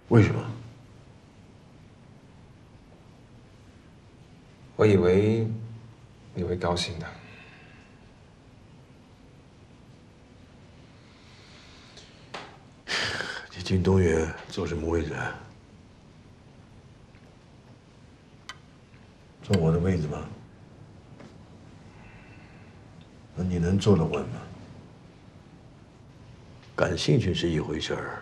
为什么？ 我以为你会高兴的。 你进东岳坐什么位置啊？坐我的位置吗？那你能坐得稳吗？感兴趣是一回事儿，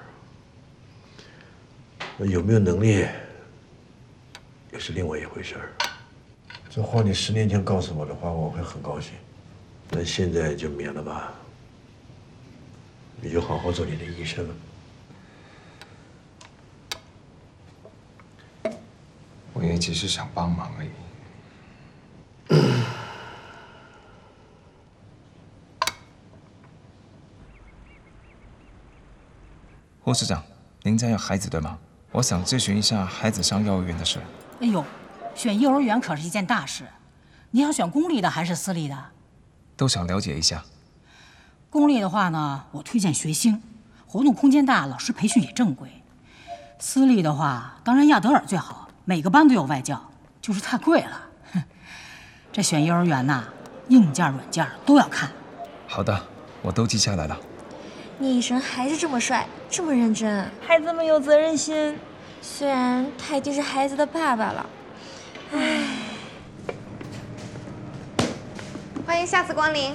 那有没有能力也是另外一回事儿。这话你10年前告诉我的话，我会很高兴。但现在就免了吧，你就好好做你的医生。 我也只是想帮忙而已。 护士长，您家有孩子对吗？我想咨询一下孩子上幼儿园的事。 哎呦，选幼儿园可是一件大事，你想选公立的还是私立的？ 都想了解一下。 公立的话呢，我推荐学兴，活动空间大，老师培训也正规。私立的话，当然亚德尔最好，每个班都有外教，就是太贵了。哼，这选幼儿园呐，硬件软件都要看。 好的，我都记下来了。 聂医生还是这么帅，这么认真， 还这么有责任心。 虽然他已经是孩子的爸爸了，唉。 欢迎下次光临。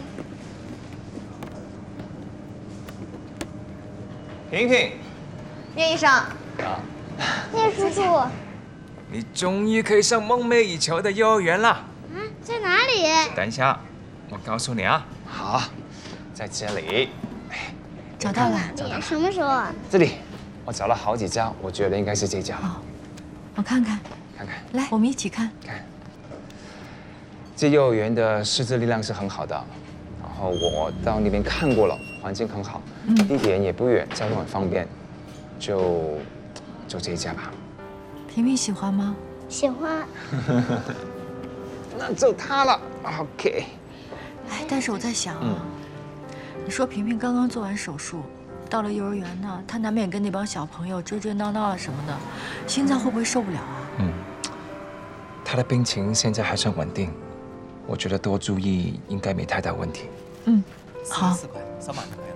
萍萍， 聂医生。 聂叔叔， 你终于可以上梦寐以求的幼儿园了。 在哪里？ 等一下，我告诉你啊。 好，在这里。 找到了。 你什么时候啊？ 这里，我找了好几家，我觉得应该是这家。 好，我看看。 看看。 来，我们一起看。 看。这幼儿园的师资力量是很好的，然后我到那边看过了，环境很好，地点也不远，交通很方便，就这一家吧。 萍萍喜欢吗？ 喜欢。 那就他了 ，OK。 哎，但是我在想啊，你说萍萍刚刚做完手术，到了幼儿园呢，她难免跟那帮小朋友追追闹闹什么的，心脏会不会受不了啊？ 他的病情现在还算稳定，我觉得多注意应该没太大问题。 好。 4块，3万。